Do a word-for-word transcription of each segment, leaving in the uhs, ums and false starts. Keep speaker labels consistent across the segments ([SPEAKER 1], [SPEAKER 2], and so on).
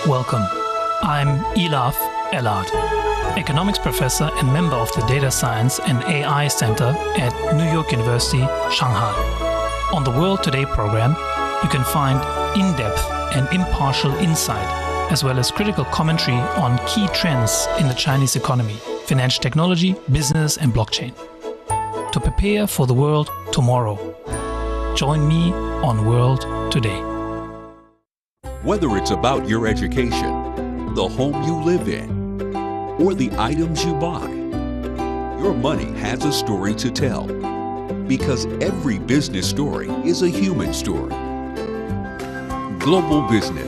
[SPEAKER 1] Welcome. I'm Elaf Elad, economics professor and member of the Data Science and A I Center at New York University, Shanghai. On the World Today program, you can find in-depth and impartial insight, as well as critical commentary on key trends in the Chinese economy, financial technology, business, and blockchain. To prepare for the world tomorrow, join me on World Today.
[SPEAKER 2] Whether it's about your education, the home you live in, or the items you buy, your money has a story to tell. Because every business story is a human story. Global Business.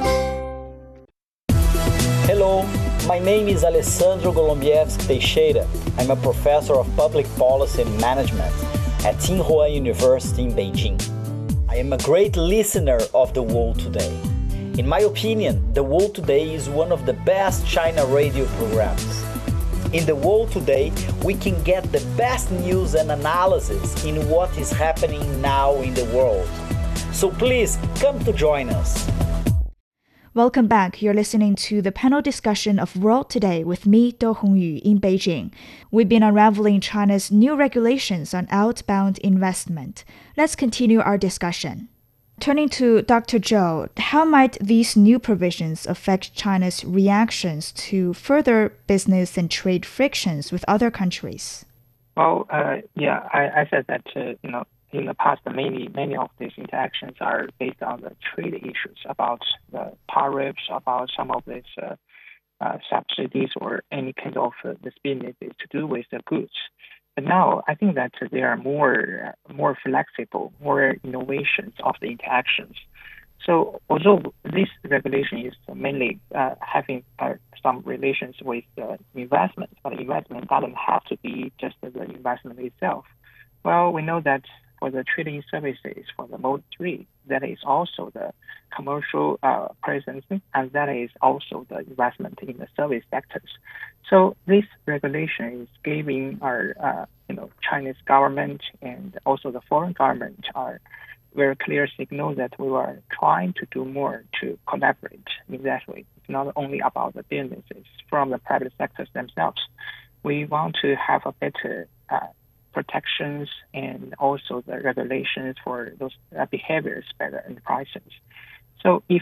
[SPEAKER 3] Hello, my name is Alessandro Golombieski Teixeira. I'm a professor of public policy and management at Tsinghua University in Beijing. I am a great listener of The World Today. In my opinion, The World Today is one of the best China radio programs. In The World Today, we can get the best news and analysis in what is happening now in the world. So please come to join us.
[SPEAKER 4] Welcome back. You're listening to the panel discussion of World Today with me, Do Hongyu, in Beijing. We've been unraveling China's new regulations on outbound investment. Let's continue our discussion. Turning to Doctor Zhou, how might these new provisions affect China's reactions to further business and trade frictions with other countries?
[SPEAKER 5] Well, uh, yeah, I, I said that, uh, you know, in the past, many, many of these interactions are based on the trade issues about the tariffs, about some of these uh, uh, subsidies or any kind of uh, this business to do with the goods. But now I think that they are more more flexible, more innovations of the interactions. So although this regulation is mainly uh, having uh, some relations with uh, investment, but investment doesn't have to be just the investment itself. Well, we know that for the trading services, for the Mode three, that is also the commercial uh, presence, and that is also the investment in the service sectors. So this regulation is giving our, uh, you know, Chinese government and also the foreign government are very clear signal that we are trying to do more to collaborate in that way. It's not only about the businesses from the private sectors themselves. We want to have a better uh, protections and also the regulations for those uh, behaviors by the enterprises. So if